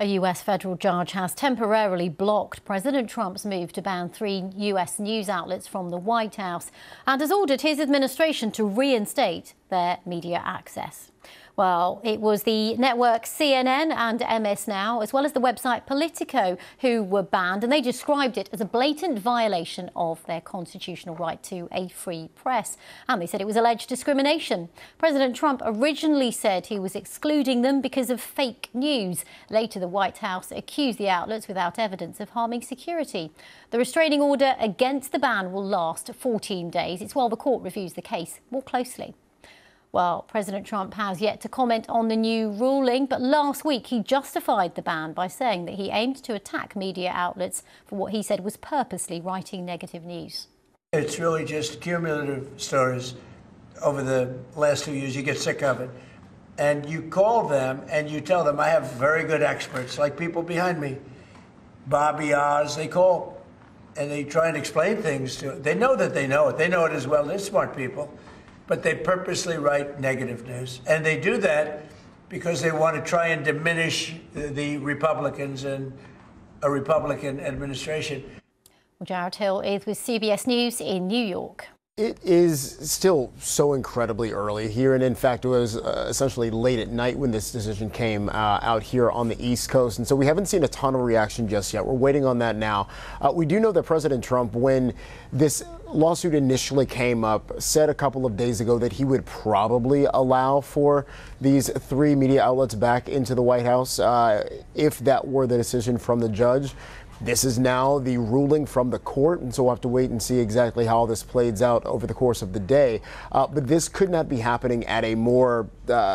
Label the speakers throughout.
Speaker 1: A US federal judge has temporarily blocked President Trump's move to ban 3 US news outlets from the White House and has ordered his administration to reinstate their media access. Well, it was the network CNN and MS Now, as well as the website Politico, who were banned, and they described it as a blatant violation of their constitutional right to a free press. And they said it was alleged discrimination. President Trump originally said he was excluding them because of fake news. Later, the White House accused the outlets without evidence of harming security. The restraining order against the ban will last 14 days. It's while the court reviews the case more closely. Well, President Trump has yet to comment on the new ruling, but last week he justified the ban by saying that he aimed to attack media outlets for what he said was purposely writing negative news.
Speaker 2: It's really just cumulative stories over the last 2 years. You get sick of it. And you call them and you tell them, I have very good experts, like people behind me, Bobby Oz, they call and they try and explain things to it. They know that they know it. They know it as well. They're smart people. But they purposely write negative news. And they do that because they want to try and diminish the Republicans and a Republican administration.
Speaker 1: Well, Jared Hill is with CBS News in New York.
Speaker 3: It is still so incredibly early here, and in fact it was essentially late at night when this decision came out here on the East Coast, and so we haven't seen a ton of reaction just yet. We're waiting on that now. We do know that President Trump, when this lawsuit initially came up, said a couple of days ago that he would probably allow for these 3 media outlets back into the White House if that were the decision from the judge. This is now the ruling from the court, and so we'll have to wait and see exactly how this plays out over the course of the day. But this could not be happening at a more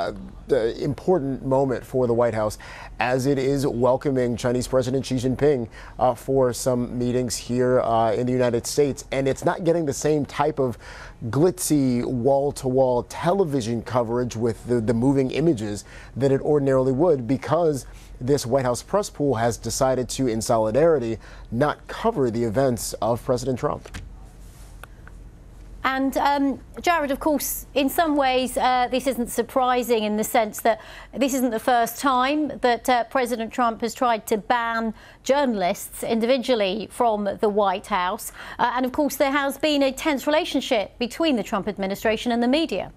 Speaker 3: important moment for the White House, as it is welcoming Chinese President Xi Jinping for some meetings here in the United States. And it's not getting the same type of glitzy wall-to-wall television coverage with the moving images that it ordinarily would, because this White House press pool has decided to, in solidarity, not cover the events of President Trump.
Speaker 1: And Jared, of course, in some ways, this isn't surprising in the sense that this isn't the first time that President Trump has tried to ban journalists individually from the White House. And of course, there has been a tense relationship between the Trump administration and the media.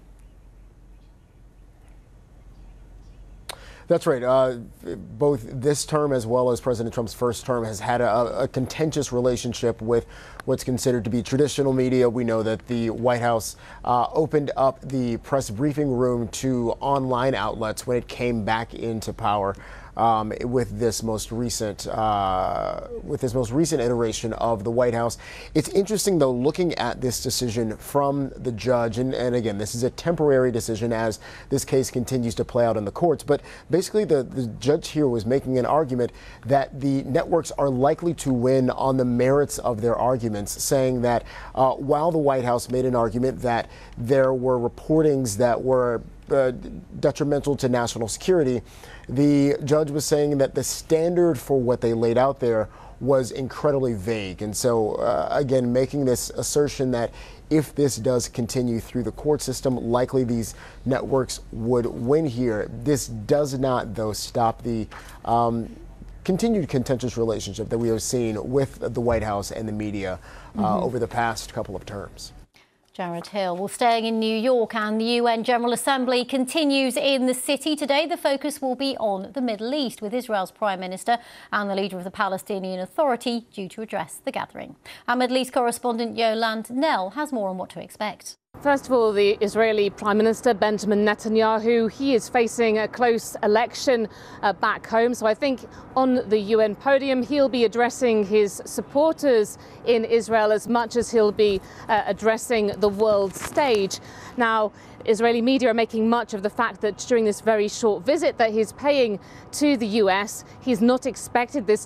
Speaker 3: That's right. Both this term as well as President Trump's first term has had a contentious relationship with what's considered to be traditional media. We know that the White House opened up the press briefing room to online outlets when it came back into power. With this most recent iteration of the White House. It's interesting, though, looking at this decision from the judge, and again, this is a temporary decision as this case continues to play out in the courts, but basically the judge here was making an argument that the networks are likely to win on the merits of their arguments, saying that while the White House made an argument that there were reportings that were detrimental to national security, the judge was saying that the standard for what they laid out there was incredibly vague. And so, again, making this assertion that if this does continue through the court system, likely these networks would win here. This does not, though, stop the continued contentious relationship that we have seen with the White House and the media over the past couple of terms.
Speaker 1: Jared Hill. Well, staying in New York, and the UN General Assembly continues in the city today. The focus will be on the Middle East, with Israel's Prime Minister and the leader of the Palestinian Authority due to address the gathering. Our Middle East correspondent Yolande Knell has more on what to expect.
Speaker 4: First of all, the Israeli Prime Minister Benjamin Netanyahu, he is facing a close election back home. So I think on the UN podium, he'll be addressing his supporters in Israel as much as he'll be addressing the world stage. Now, Israeli media are making much of the fact that during this very short visit that he's paying to the US, he's not expected this